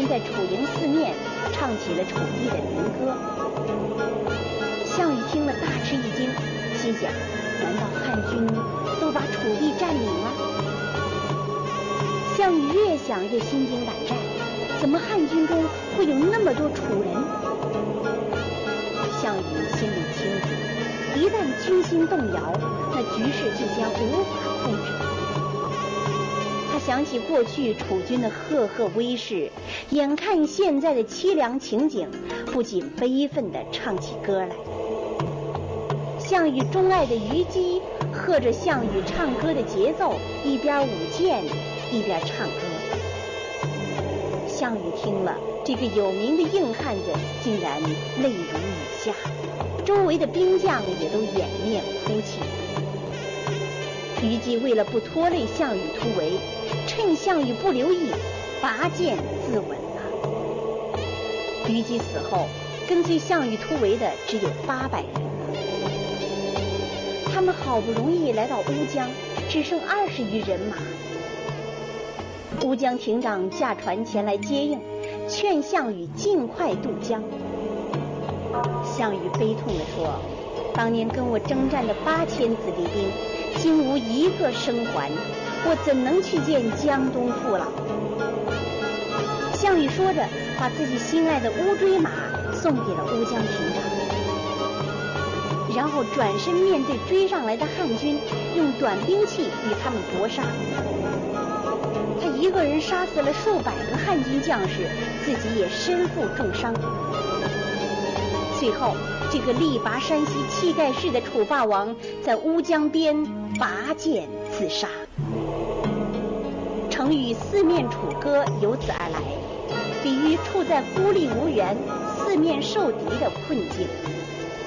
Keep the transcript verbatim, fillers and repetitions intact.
在楚营四面唱起了楚地的民歌。项羽听了大吃一惊，心想：难道汉军都把楚地占领了？项羽越想越心惊胆战，怎么汉军中会有那么多楚人？项羽心里清楚，一旦军心动摇，那局势就将无法控制。他想起过去楚军的赫赫威势，眼看现在的凄凉情景，不禁悲愤地唱起歌来。项羽钟爱的虞姬和着项羽唱歌的节奏，一边舞剑一边唱歌。项羽听了，这个有名的硬汉子竟然泪如雨下，周围的兵将也都掩面哭泣。虞姬为了不拖累项羽突围，趁项羽不留意，拔剑自刎了。虞姬死后，跟随项羽突围的只有八百人了。他们好不容易来到乌江，只剩二十余人马。乌江亭长驾船前来接应，劝项羽尽快渡江。项羽悲痛地说：当年跟我征战的八千子弟兵，今无一个生还，我怎能去见江东父老？项羽说着，把自己心爱的乌骓马送给了乌江亭长，然后转身面对追上来的汉军，用短兵器与他们搏杀。他一个人杀死了数百个汉军将士，自己也身负重伤。最后，这个力拔山兮气盖世的楚霸王在乌江边拔剑自杀。成语四面楚歌由此而来，比喻处在孤立无援、四面受敌的困境。